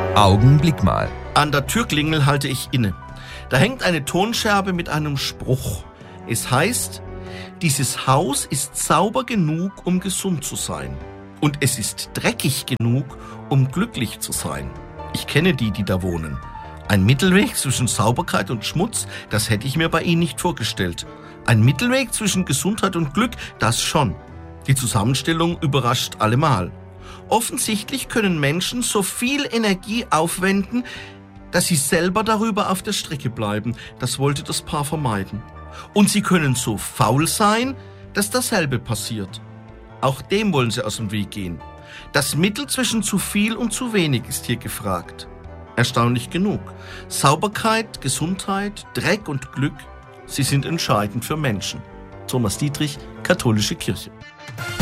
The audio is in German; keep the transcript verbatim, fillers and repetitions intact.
Augenblick mal. An der Türklingel halte ich inne. Da hängt eine Tonscherbe mit einem Spruch. Es heißt, dieses Haus ist sauber genug, um gesund zu sein. Und es ist dreckig genug, um glücklich zu sein. Ich kenne die, die da wohnen. Ein Mittelweg zwischen Sauberkeit und Schmutz, das hätte ich mir bei Ihnen nicht vorgestellt. Ein Mittelweg zwischen Gesundheit und Glück, das schon. Die Zusammenstellung überrascht allemal. Offensichtlich können Menschen so viel Energie aufwenden, dass sie selber darüber auf der Strecke bleiben. Das wollte das Paar vermeiden. Und sie können so faul sein, dass dasselbe passiert. Auch dem wollen sie aus dem Weg gehen. Das Mittel zwischen zu viel und zu wenig ist hier gefragt. Erstaunlich genug. Sauberkeit, Gesundheit, Dreck und Glück, sie sind entscheidend für Menschen. Thomas Dietrich, Katholische Kirche.